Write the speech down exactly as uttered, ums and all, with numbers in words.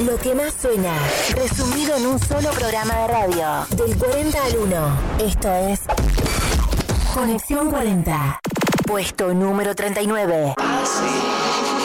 Lo que más suena, resumido en un solo programa de radio. Del cuarenta al uno. Esto es Conexión cuarenta. Puesto número treinta y nueve.